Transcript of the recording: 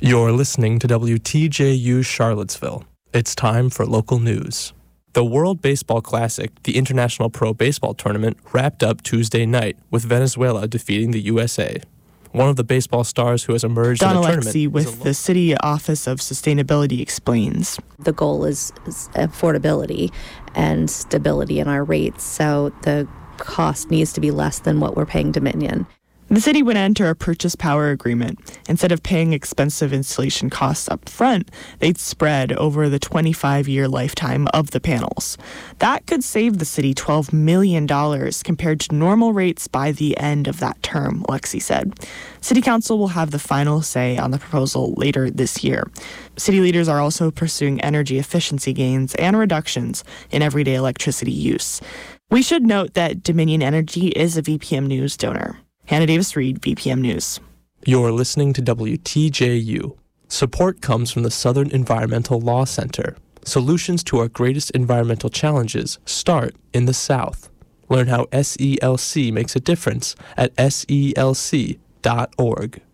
You're listening to WTJU Charlottesville. It's time for local news. The World Baseball Classic, the International Pro Baseball Tournament, wrapped up Tuesday night with Venezuela defeating the USA. One of the baseball stars who has emerged in the tournament... Don Alexi with the City Office of Sustainability explains. The goal is affordability and stability in our rates, so the cost needs to be less than what we're paying Dominion. The city would enter a purchase power agreement. Instead of paying expensive installation costs up front, they'd spread over the 25-year lifetime of the panels. That could save the city $12 million compared to normal rates by the end of that term, Alexi said. City Council will have the final say on the proposal later this year. City leaders are also pursuing energy efficiency gains and reductions in everyday electricity use. We should note that Dominion Energy is a VPM News donor. Hannah Davis-Reed, VPM News. You're listening to WTJU. Support comes from the Southern Environmental Law Center. Solutions to our greatest environmental challenges start in the South. Learn how SELC makes a difference at SELC.org.